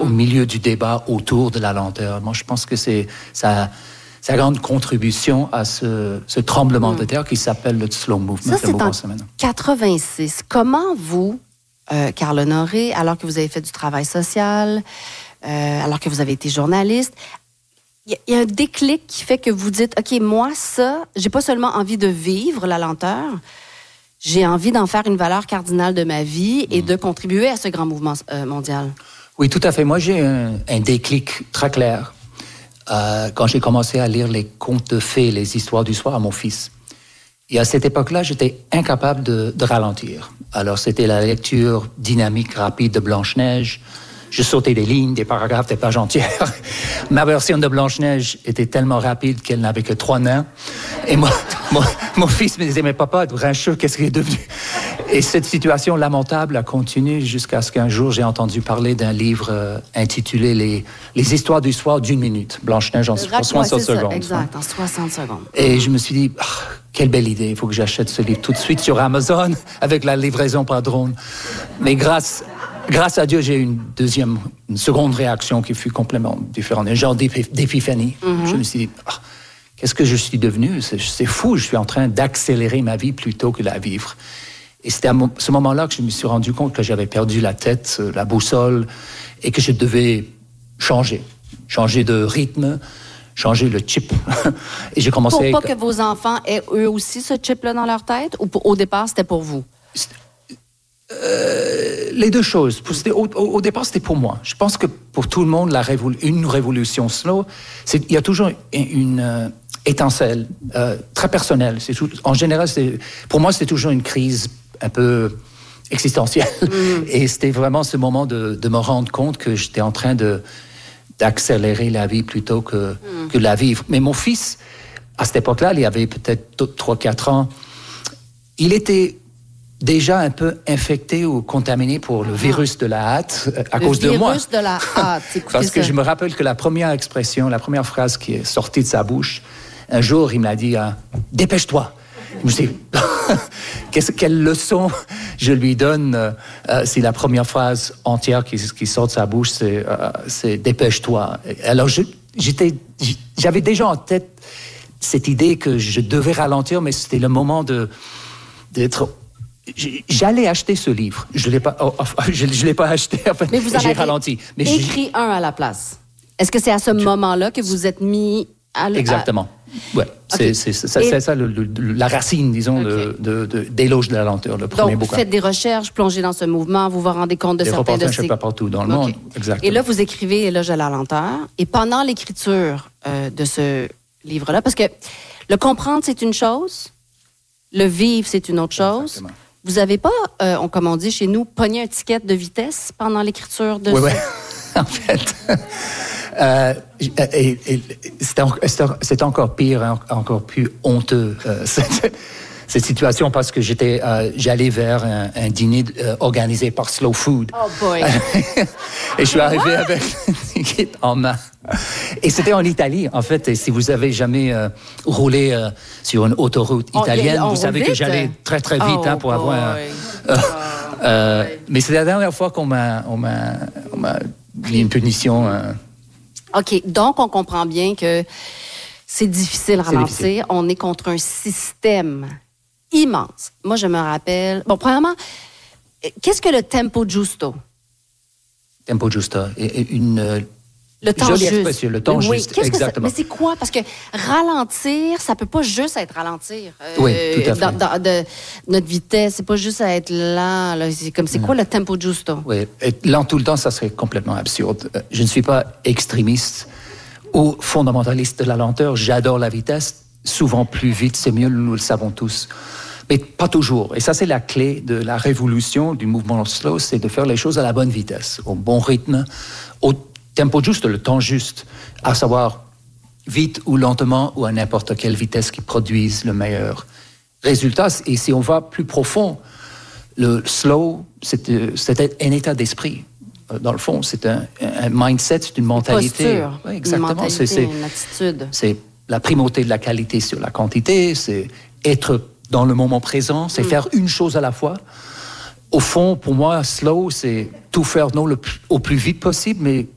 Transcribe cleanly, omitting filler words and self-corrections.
milieu du débat autour de la lenteur. Moi, je pense que c'est sa grande contribution à ce tremblement de terre qui s'appelle le slow movement. Ça, c'est en 86. Comment vous, Carl Honoré, alors que vous avez fait du travail social, alors que vous avez été journaliste, il y a un déclic qui fait que vous dites, OK, moi, ça, j'ai pas seulement envie de vivre la lenteur, j'ai envie d'en faire une valeur cardinale de ma vie et de contribuer à ce grand mouvement mondial. Oui, tout à fait. Moi, j'ai un déclic très clair quand j'ai commencé à lire les contes de fées, les histoires du soir à mon fils. Et à cette époque-là, j'étais incapable de ralentir. Alors, c'était la lecture dynamique, rapide de Blanche-Neige. Je sautais des lignes, des paragraphes, des pages entières. Ma version de Blanche-Neige était tellement rapide qu'elle n'avait que 3 nains. Et mon fils me disait, mais papa, grincheux, qu'est-ce qu'il est devenu? Et cette situation lamentable a continué jusqu'à ce qu'un jour, j'ai entendu parler d'un livre intitulé Les histoires du soir d'1 minute. Blanche-Neige en 60 secondes. Exact, en 60 secondes. Et je me suis dit, quelle belle idée, il faut que j'achète ce livre tout de suite sur Amazon avec la livraison par drone. Mais grâce à Dieu, j'ai eu une seconde réaction qui fut complètement différente, un genre d'épiphanie. Je me suis dit, qu'est-ce que je suis devenu? C'est fou, je suis en train d'accélérer ma vie plutôt que de la vivre. Et c'était à ce moment-là que je me suis rendu compte que j'avais perdu la tête, la boussole, et que je devais changer de rythme, changer le chip. Et j'ai commencé... Pour pas que vos enfants aient eux aussi ce chip-là dans leur tête, ou au départ, c'était pour vous? Les deux choses. Au départ, c'était pour moi. Je pense que pour tout le monde, une révolution slow, il y a toujours une étincelle très personnelle. En général, pour moi, c'est toujours une crise un peu existentielle. Et c'était vraiment ce moment de me rendre compte que j'étais en train d'accélérer la vie plutôt que de la vivre. Mais mon fils, à cette époque-là, il avait peut-être 3-4 ans, il était déjà un peu infecté ou contaminé pour le virus de la hâte à cause de moi. Le virus de la hâte, parce que je me rappelle que la première phrase qui est sortie de sa bouche, un jour, il m'a dit « Dépêche-toi ». Je me suis dit, quelle leçon je lui donne si la première phrase entière qui sort de sa bouche, c'est « Dépêche-toi ». Alors, j'avais déjà en tête cette idée que je devais ralentir, mais c'était le moment d'être... J'allais acheter ce livre. Je l'ai pas acheté. En fait, mais vous j'ai ralenti. Mais écrit un à la place. Est-ce que c'est à ce moment-là que vous êtes mis à... Exactement. Ouais. Okay. C'est ça la racine, disons, d'Éloge de la lenteur, le premier bouquin. Donc, vous faites des recherches, plongez dans ce mouvement, vous vous rendez compte de certains de ces... pas partout dans le monde. Exactement. Et là, vous écrivez Éloge de la lenteur. Et pendant l'écriture de ce livre-là, parce que le comprendre, c'est une chose, le vivre, c'est une autre chose. Exactement. Vous n'avez pas, comme on dit chez nous, pogné un ticket de vitesse pendant l'écriture de Oui. En fait, c'est encore pire, encore plus honteux, cette situation, parce que j'allais vers un dîner organisé par Slow Food. Oh boy! Et je suis arrivé avec une ticket en main. Et c'était en Italie, en fait. Et si vous avez jamais roulé sur une autoroute italienne, vous savez que j'allais très, très vite pour avoir mais c'est la dernière fois qu'on m'a mis une punition. OK. Donc, on comprend bien que c'est difficile à ralentir. On est contre un système immense. Moi, je me rappelle... Bon, premièrement, qu'est-ce que le tempo giusto? Tempo giusto, le temps jolie juste. Expression, le temps juste, exactement. Mais c'est quoi? Parce que ralentir, ça peut pas juste être ralentir. Oui, tout à fait. Notre vitesse, c'est pas juste à être lent. Là. C'est quoi le tempo giusto? Oui, être lent tout le temps, ça serait complètement absurde. Je ne suis pas extrémiste ou fondamentaliste de la lenteur. J'adore la vitesse. Souvent plus vite, c'est mieux, nous le savons tous. Mais pas toujours. Et ça, c'est la clé de la révolution du mouvement slow, c'est de faire les choses à la bonne vitesse, au bon rythme, au tempo juste, le temps juste, à savoir vite ou lentement ou à n'importe quelle vitesse qui produise le meilleur résultat. Et si on va plus profond, le slow, c'est un état d'esprit. Dans le fond, c'est un mindset, c'est une mentalité. Une posture, oui, exactement. Une mentalité, une attitude. C'est la primauté de la qualité sur la quantité, c'est être dans le moment présent, c'est faire une chose à la fois. Au fond, pour moi, slow, c'est tout faire au plus vite possible, mais